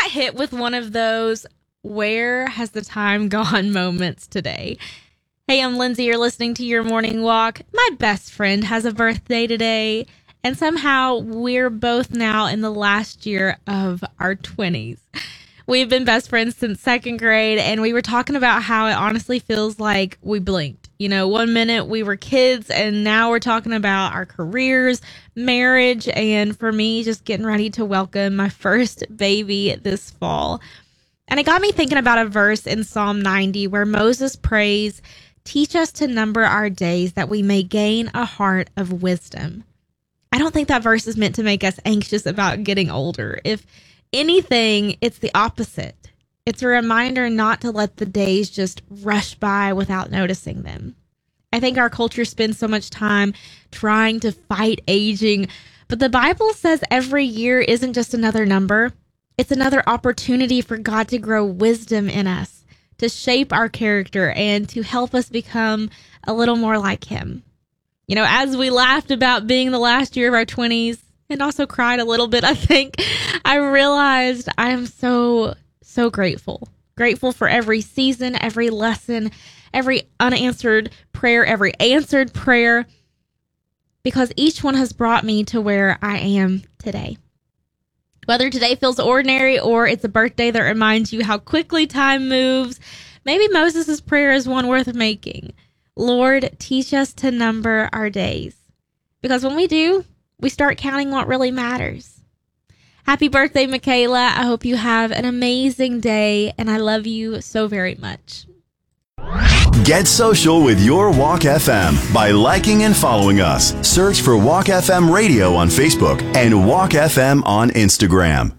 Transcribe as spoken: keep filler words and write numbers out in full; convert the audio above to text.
got hit with one of those where has the time gone moments today. Hey, I'm Lindsay. You're listening to Your Morning Walk. My best friend has a birthday today, and somehow we're both now in the last year of our twenties. We've been best friends since second grade, and we were talking about how it honestly feels like we blinked. You know, one minute we were kids, and now we're talking about our careers, marriage, and for me, just getting ready to welcome my first baby this fall. And it got me thinking about a verse in Psalm ninety where Moses prays, "Teach us to number our days that we may gain a heart of wisdom." I don't think that verse is meant to make us anxious about getting older. If anything, it's the opposite. It's a reminder not to let the days just rush by without noticing them. I think our culture spends so much time trying to fight aging, but the Bible says every year isn't just another number. It's another opportunity for God to grow wisdom in us, to shape our character, and to help us become a little more like Him. You know, as we laughed about being the last year of our twenties, and also cried a little bit, I think, I realized I am so, so grateful. Grateful for every season, every lesson, every unanswered prayer, every answered prayer, because each one has brought me to where I am today. Whether today feels ordinary or it's a birthday that reminds you how quickly time moves, maybe Moses' prayer is one worth making. Lord, teach us to number our days. Because when we do, we start counting what really matters. Happy birthday, Michaela. I hope you have an amazing day, and I love you so very much. Get social with Your Walk F M by liking and following us. Search for Walk F M Radio on Facebook and Walk F M on Instagram.